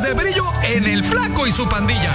de brillo en El Flaco y su pandilla.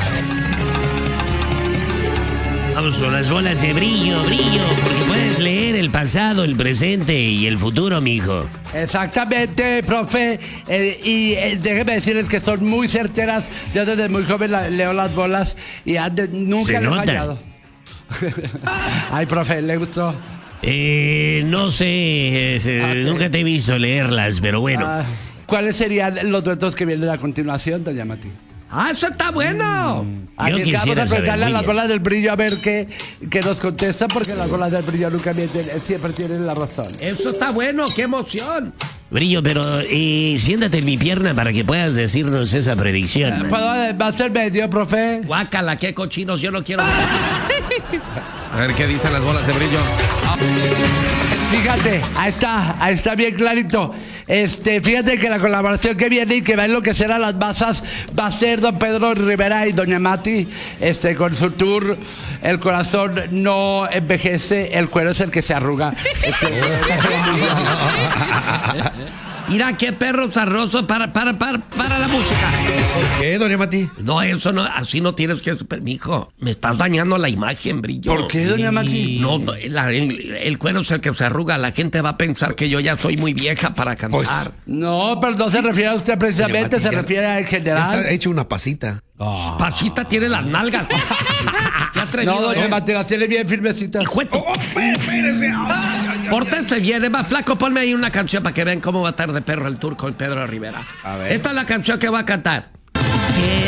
Vamos con las bolas de brillo, porque puedes leer el pasado, el presente y el futuro, mijo. Exactamente, profe. Déjeme decirles que son muy certeras. Yo desde muy joven leo las bolas y nunca le he fallado. Ay, profe, ¿le gustó? No sé, nunca te he visto leerlas, pero bueno. ¿Cuáles serían los retos que vienen a continuación, doña Mati? Eso está bueno. Así es que vamos a preguntarle a las bolas del brillo a ver qué nos contestan, porque las bolas del brillo nunca mienten, siempre tienen la razón. Eso está bueno, qué emoción. Brillo, pero siéntate en mi pierna para que puedas decirnos esa predicción. ¿Va a ser medio, profe? Guácala, qué cochinos, yo no quiero ver. A ver qué dicen las bolas de brillo. Fíjate, ahí está bien clarito. Fíjate que la colaboración que viene y que va a enloquecer a las masas va a ser don Pedro Rivera y doña Mati, con su tour El corazón no envejece, el cuero es el que se arruga. Mira qué perro zarroso, para la música. ¿Por qué, doña Mati? No, eso no, así no tienes que... Mijo, me estás dañando la imagen, brillo. ¿Por qué, doña Mati? No, el cuero es el que se arruga. La gente va a pensar que yo ya soy muy vieja para cantar. Pues, no, pero no se refiere a usted precisamente, Mati, se refiere en general. Está hecho una pasita. Pasita tiene las nalgas. No, doña Mati, las tiene bien firmecitas. ¡Hijueto! Espérese. Pórtense bien, es más, flaco, ponme ahí una canción para que vean cómo va a estar de perro el tour con Pedro Rivera. A ver. Esta es la canción que va a cantar.